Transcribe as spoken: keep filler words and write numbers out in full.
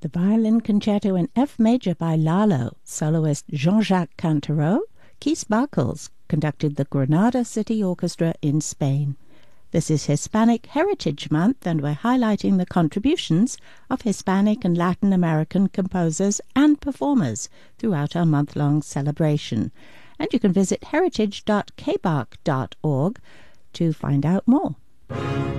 The Violin Concerto in F Major by Lalo, soloist Jean-Jacques Cantereau. Kees Barkels conducted the Granada City Orchestra in Spain. This is Hispanic Heritage Month, and we're highlighting the contributions of Hispanic and Latin American composers and performers throughout our month-long celebration. And you can visit heritage dot k b a r c dot org to find out more.